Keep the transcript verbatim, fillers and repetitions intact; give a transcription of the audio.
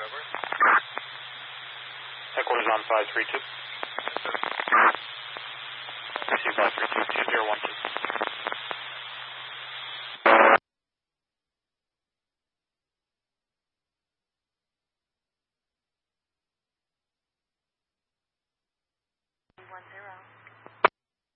over. Headquarters on five three two. Yes, sir. I see five three two, two zero one two.